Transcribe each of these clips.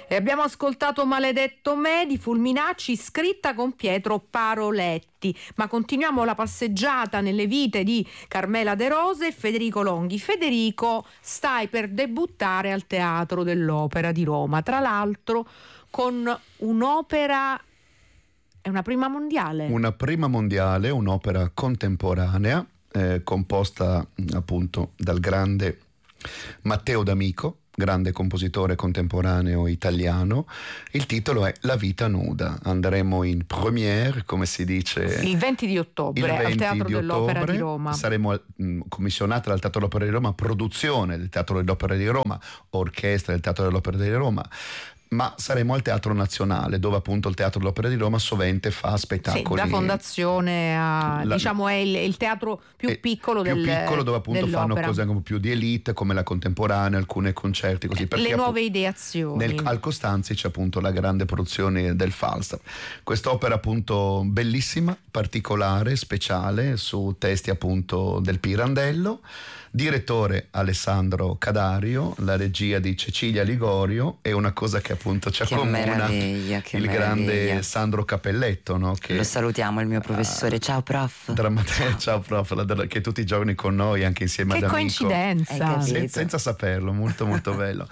E abbiamo ascoltato Maledetto me di Fulminacci, scritta con Pietro Paroletti. Ma continuiamo la passeggiata nelle vite di Carmela De Rose e Federico Longhi. Federico, stai per debuttare al Teatro dell'Opera di Roma, tra l'altro con un'opera, è una prima mondiale. Una prima mondiale, un'opera contemporanea, composta appunto dal grande Matteo D'Amico, grande compositore contemporaneo italiano. Il titolo è La vita nuda. Andremo in première, come si dice, il 20 di ottobre al Teatro dell'Opera di Roma. Saremo commissionati dal Teatro dell'Opera di Roma, produzione del Teatro dell'Opera di Roma, orchestra del Teatro dell'Opera di Roma. Ma saremo al Teatro Nazionale, dove appunto il Teatro dell'Opera di Roma sovente fa spettacoli. Sì, da fondazione diciamo è il teatro più piccolo piccolo, dove appunto dell'opera. Fanno cose anche più di elite, come la contemporanea, alcuni concerti così. Le nuove ideazioni. Al Costanzi c'è appunto la grande produzione del Falstaff. Quest'opera appunto bellissima, particolare, speciale, su testi appunto del Pirandello. Direttore Alessandro Cadario, la regia di Cecilia Ligorio, e una cosa che appunto ci accomuna, il grande Sandro Capelletto, no? Che lo salutiamo, il mio professore. Ciao prof. Ciao prof, che tutti i giorni con noi, anche insieme ad Amico. Che coincidenza. Senza saperlo, molto molto bello.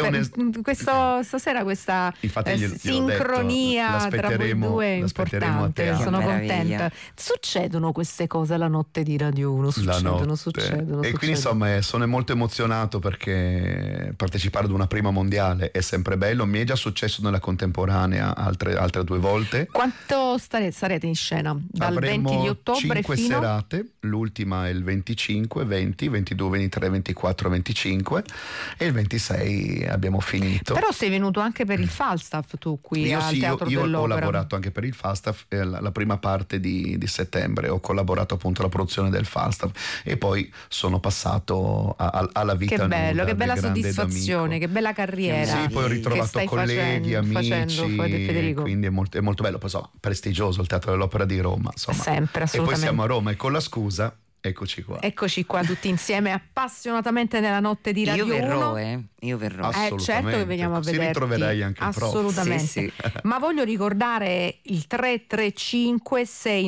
Stasera questa sincronia tra voi due è importante, sono contenta. Succedono queste cose alla notte di Radio 1, succedono. E quindi insomma sono molto emozionato, perché partecipare ad una prima mondiale è sempre bello. Mi è già successo nella contemporanea altre 2 volte. Quanto sarete in scena? Avremo 20 di ottobre 5 fino serate, l'ultima è il 25, 20, 22, 23, 24, 25 e il 26 abbiamo finito. Però sei venuto anche per il Falstaff tu qui al Teatro dell'Opera. Io ho lavorato anche per il Falstaff la prima parte di settembre, ho collaborato appunto alla produzione del Falstaff e poi sono passato alla vita che bello, nuda, che bella soddisfazione, D'Amico. Che bella carriera. Sì, poi ho ritrovato colleghi, amici, Federico. quindi è molto bello. Poi insomma, prestigioso il Teatro dell'Opera di Roma, insomma. Sempre, assolutamente. E poi siamo a Roma e con la scusa eccoci qua tutti insieme appassionatamente nella notte di Radio 1. Io verrò. Certo che veniamo a vederti. Si ritroverai anche il prof. Assolutamente. Sì. Ma voglio ricordare il 335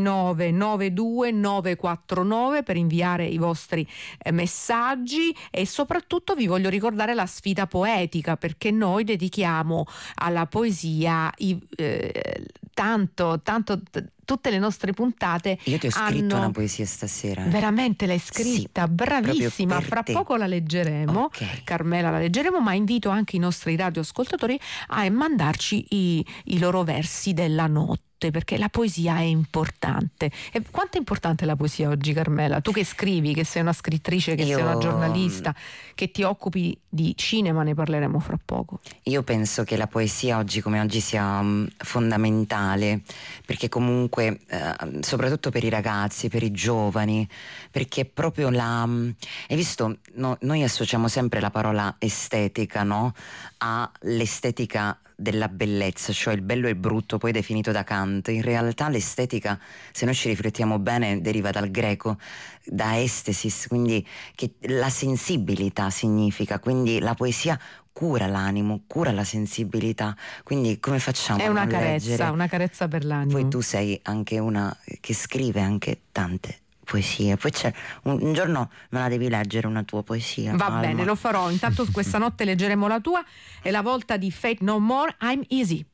6992 949 per inviare i vostri messaggi, e soprattutto vi voglio ricordare la sfida poetica, perché noi dedichiamo alla poesia tanto tutte le nostre puntate. Io ti ho scritto una poesia stasera. Veramente l'hai scritta? Sì, bravissima. Fra poco la leggeremo. Okay. Carmela la leggeremo, ma invito anche i nostri radioascoltatori a mandarci i loro versi della notte, perché la poesia è importante. E quanto è importante la poesia oggi, Carmela? Tu che scrivi, che sei una scrittrice, che sei una giornalista, che ti occupi di cinema, ne parleremo fra poco. Io penso che la poesia oggi come oggi sia fondamentale, perché comunque soprattutto per i ragazzi, per i giovani, perché proprio hai visto, noi associamo sempre la parola estetica, no? All'estetica della bellezza, cioè il bello e il brutto poi definito da Kant. In realtà l'estetica, se noi ci riflettiamo bene, deriva dal greco, da estesis, quindi che la sensibilità significa, quindi la poesia cura l'animo, cura la sensibilità, quindi come facciamo a non leggere? Una carezza per l'animo. Poi tu sei anche una che scrive anche tante poesie, poi c'è un giorno me la devi leggere una tua poesia. Va bene, lo farò. Intanto questa notte leggeremo la tua. È la volta di Faith No More, I'm Easy.